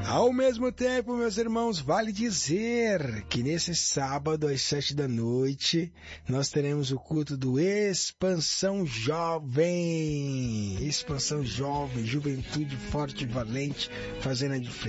Ao mesmo tempo, meus irmãos, vale dizer que nesse sábado, às 7 da noite, nós teremos o culto do Expansão Jovem. Expansão Jovem, juventude forte e valente, fazendo a diferença.